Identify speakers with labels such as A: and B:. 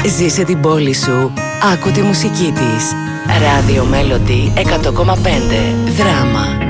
A: Ζήσε την πόλη σου. Άκου τη μουσική της. Radio Melody 100,5. Δράμα.